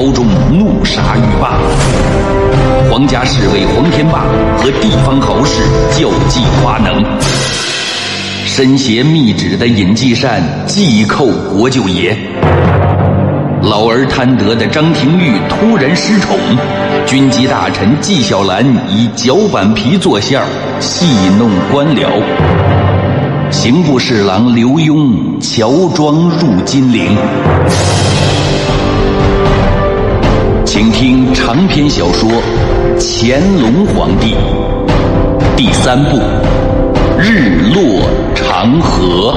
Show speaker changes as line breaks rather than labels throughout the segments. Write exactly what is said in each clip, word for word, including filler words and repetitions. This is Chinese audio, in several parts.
朝中怒杀欲罢。皇家侍卫黄天霸和地方豪士较技华能，身携密旨的尹继善祭叩国舅爷。老而贪得的张廷玉突然失宠，军机大臣纪晓岚以脚板皮做馅儿戏弄官僚。刑部侍郎刘墉乔装入金陵。请听长篇小说《乾隆皇帝》第三部《日落长河》。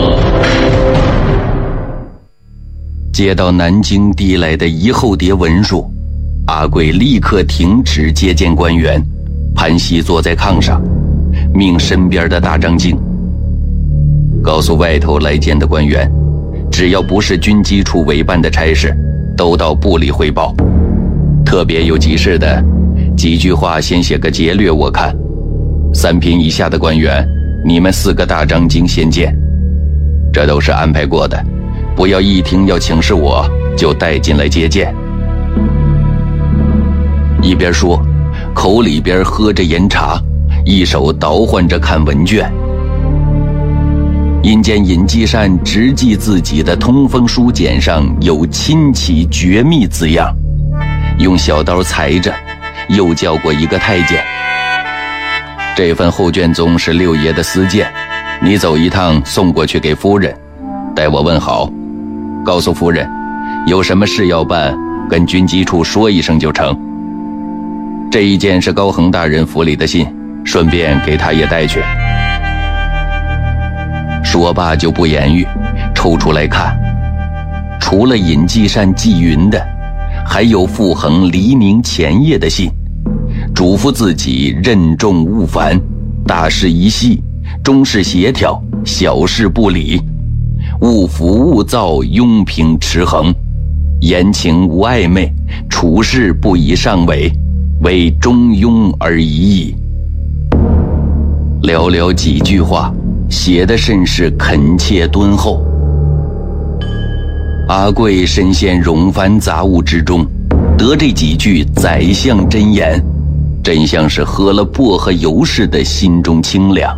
接到南京递来的一厚叠文书，阿贵立刻停止接见官员，盘膝坐在炕上，命身边的大张经告诉外头来见的官员，只要不是军机处委办的差事，都到部里汇报。特别有急事的，几句话先写个节略我看。三品以下的官员，你们四个大张经先见，这都是安排过的，不要一听要请示我就带进来接见。一边说，口里边喝着盐茶，一手捣换着看文卷。因见尹继善直记自己的通风书简上有亲戚绝密字样，用小刀裁着，又叫过一个太监。这份后卷宗是六爷的私荐，你走一趟送过去给夫人，待我问好，告诉夫人有什么事要办，跟军机处说一声就成。这一件是高恒大人府里的信，顺便给他也带去。说罢就不言语，抽出来看，除了尹继善纪云的，还有傅恒黎明前夜的信，嘱咐自己任重勿烦，大事一细，中事协调，小事不理，勿浮勿躁，庸平持衡，言情无暧昧，处事不以上伪，为中庸而已矣。寥寥几句话，写得甚是恳切敦厚。阿贵身陷冗繁杂物之中，得这几句宰相真言，真像是喝了薄荷油似的，心中清凉。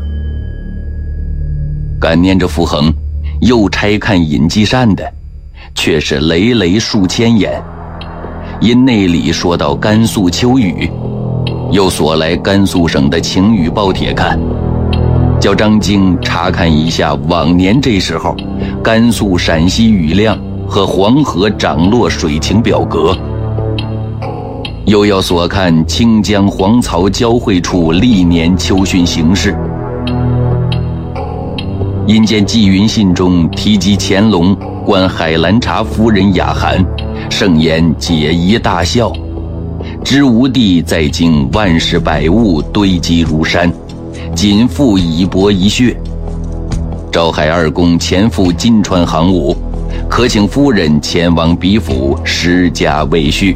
感念着傅恒，又拆看尹继善的，却是累累数千言。因内里说到甘肃秋雨，又索来甘肃省的晴雨报帖看，叫张经查看一下往年这时候甘肃陕西雨量和黄河涨落水情表格，又要所看清江黄曹交汇处历年秋汛形势。因见纪云信中提及乾隆观海兰察夫人雅涵，盛言解疑大笑，知吾帝在京万事百物堆积如山，仅复以博一穴。赵海二公前赴金川航武，可请夫人前往彼府施加慰恤。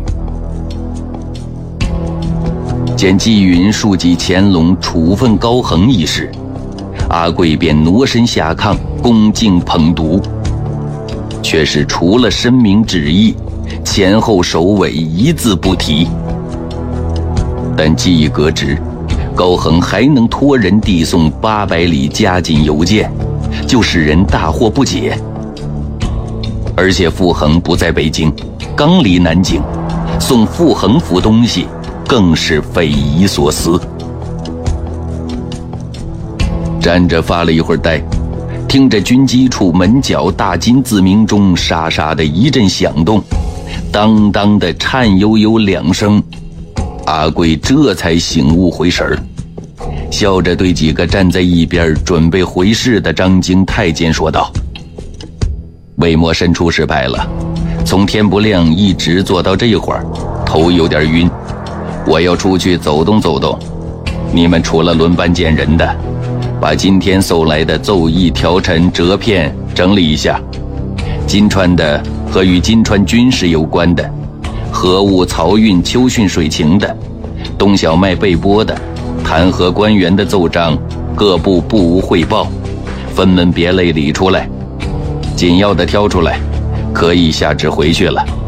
见纪云述及乾隆处分高恒一事，阿贵便挪身下炕恭敬捧读，却是除了申明旨意，前后首尾一字不提。但记忆革职，高恒还能托人递送八百里加紧邮件，就使人大惑不解。而且傅恒不在北京，刚离南京，送傅恒府东西更是匪夷所思。站着发了一会儿呆，听着军机处门角大金字鸣钟沙沙的一阵响动，当当的颤悠悠两声，阿贵这才醒悟回神儿，笑着对几个站在一边准备回事的张经太监说道：魏末申出事败了，从天不亮一直坐到这会儿，头有点晕，我要出去走动走动，你们除了轮班见人的，把今天送来的奏议条陈折片整理一下，金川的和与金川军事有关的，河务漕运秋汛水情的，冬小麦备播的，弹劾官员的奏章，各部不无汇报，分门别类理出来，紧要的挑出来，可以下旨回去了。